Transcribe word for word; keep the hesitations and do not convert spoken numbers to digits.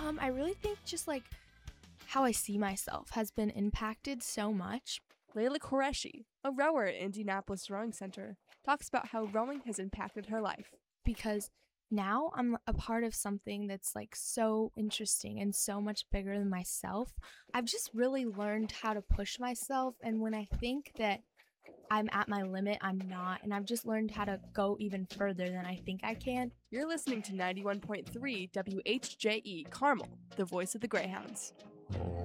Um, I really think just like how I see myself has been impacted so much. Layla Qureshi, a rower at Indianapolis Rowing Center, talks about how rowing has impacted her life. Because now I'm a part of something that's like so interesting and so much bigger than myself. I've just really learned how to push myself, and when I think that I'm at my limit, I'm not, and I've just learned how to go even further than I think I can. You're listening to ninety-one point three W H J E Carmel, the voice of the Greyhounds.